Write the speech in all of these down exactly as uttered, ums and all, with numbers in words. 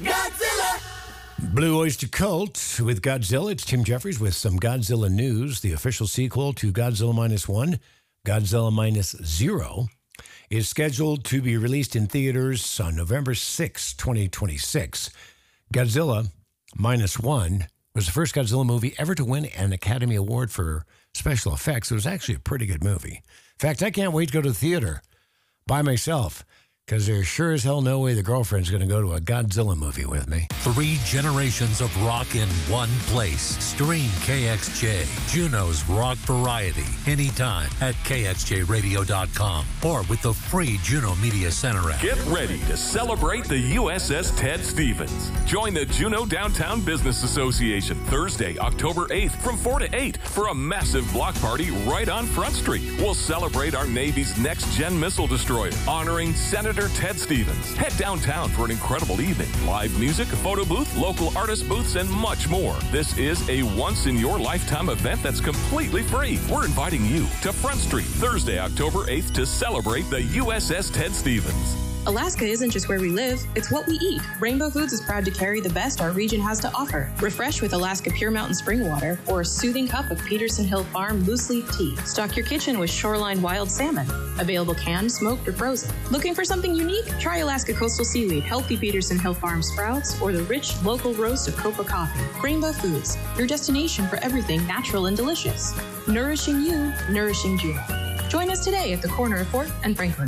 Godzilla! Blue Oyster Cult with Godzilla. It's Tim Jeffries with some Godzilla news. The official sequel to Godzilla Minus One, Godzilla Minus Zero, is scheduled to be released in theaters on November sixth, twenty twenty-six. Godzilla Minus One was the first Godzilla movie ever to win an Academy Award for special effects. It was actually a pretty good movie. In fact, I can't wait to go to the theater by myself, because there's sure as hell no way the girlfriend's going to go to a Godzilla movie with me. Three generations of rock in one place. Stream K X J, Juneau's rock variety, anytime at K X J radio dot com or with the free Juneau Media Center app. Get ready to celebrate the U S S Ted Stevens. Join the Juneau Downtown Business Association Thursday, October eighth from four to eight for a massive block party right on Front Street. We'll celebrate our Navy's next-gen missile destroyer, honoring Senator Ted Stevens. Head downtown for an incredible evening. Live music, a photo booth, local artist booths, and much more. This is a once-in-your-lifetime event that's completely free. We're inviting you to Front Street Thursday, October eighth to celebrate the U S S Ted Stevens. Alaska isn't just where we live, it's what we eat. Rainbow Foods is proud to carry the best our region has to offer. Refresh with Alaska Pure Mountain Spring Water or a soothing cup of Peterson Hill Farm loose leaf tea. Stock your kitchen with Shoreline Wild Salmon. Available canned, smoked, or frozen. Looking for something unique? Try Alaska Coastal Seaweed, healthy Peterson Hill Farm sprouts, or the rich local roast of Copa Coffee. Rainbow Foods, your destination for everything natural and delicious. Nourishing you, nourishing Juneau. Join us today at the corner of fourth and Franklin.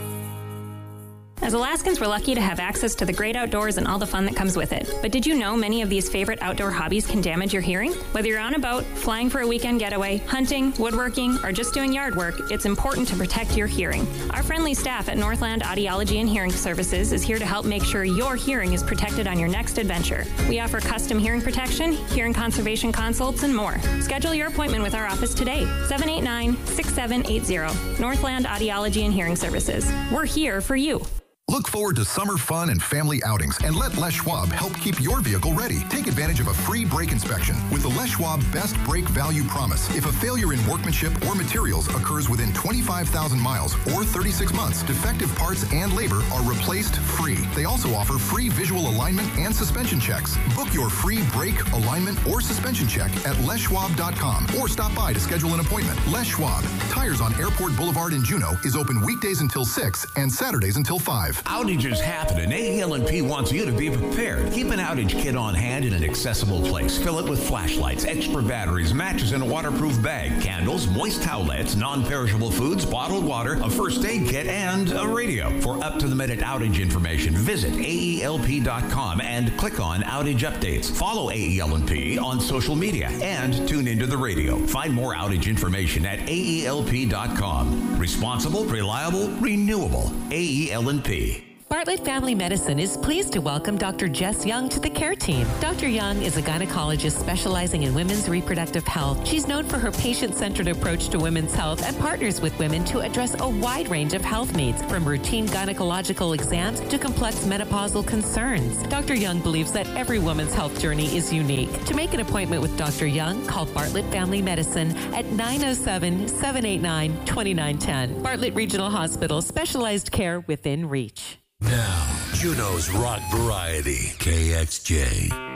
As Alaskans, we're lucky to have access to the great outdoors and all the fun that comes with it. But did you know many of these favorite outdoor hobbies can damage your hearing? Whether you're on a boat, flying for a weekend getaway, hunting, woodworking, or just doing yard work, it's important to protect your hearing. Our friendly staff at Northland Audiology and Hearing Services is here to help make sure your hearing is protected on your next adventure. We offer custom hearing protection, hearing conservation consults, and more. Schedule your appointment with our office today, seven eight nine, six seven eight zero. Northland Audiology and Hearing Services. We're here for you. Look forward to summer fun and family outings and let Les Schwab help keep your vehicle ready. Take advantage of a free brake inspection with the Les Schwab Best Brake Value Promise. If a failure in workmanship or materials occurs within twenty-five thousand miles or thirty-six months, defective parts and labor are replaced free. They also offer free visual alignment and suspension checks. Book your free brake, alignment, or suspension check at les schwab dot com or stop by to schedule an appointment. Les Schwab, Tires on Airport Boulevard in Juneau, is open weekdays until six and Saturdays until five. Outages happen, and A E L and P wants you to be prepared. Keep an outage kit on hand in an accessible place. Fill it with flashlights, extra batteries, matches in a waterproof bag, candles, moist towelettes, non-perishable foods, bottled water, a first aid kit, and a radio. For up-to-the-minute outage information, visit A E L P dot com and click on Outage Updates. Follow A E L and P on social media and tune into the radio. Find more outage information at A E L P dot com. Responsible, reliable, renewable. A E L and P. Bartlett Family Medicine is pleased to welcome Doctor Jess Young to the care team. Doctor Young is a gynecologist specializing in women's reproductive health. She's known for her patient-centered approach to women's health and partners with women to address a wide range of health needs, from routine gynecological exams to complex menopausal concerns. Doctor Young believes that every woman's health journey is unique. To make an appointment with Doctor Young, call Bartlett Family Medicine at nine oh seven, seven eight nine, two nine one oh. Bartlett Regional Hospital, specialized care within reach. Now, Juneau's rock variety, K X J.